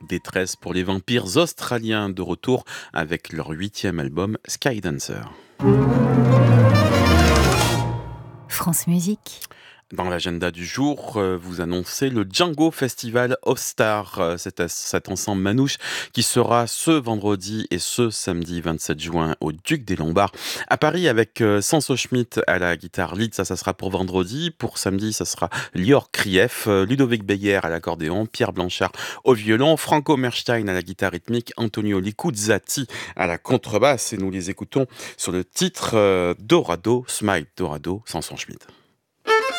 détresse pour les vampires australiens de retour avec leur 8e album Skydancer. France Musique. Dans l'agenda du jour, vous annoncez le Django Festival of Stars, cet ensemble manouche qui sera ce vendredi et ce samedi 27 juin au Duc des Lombards à Paris avec Sanso Schmidt à la guitare lead, ça sera pour vendredi. Pour samedi, ça sera Lior Krief, Ludovic Beyer à l'accordéon, Pierre Blanchard au violon, Franco Merstein à la guitare rythmique, Antonio Licuzzati à la contrebasse et nous les écoutons sur le titre Dorado, Smile Dorado, Sanso Schmidt.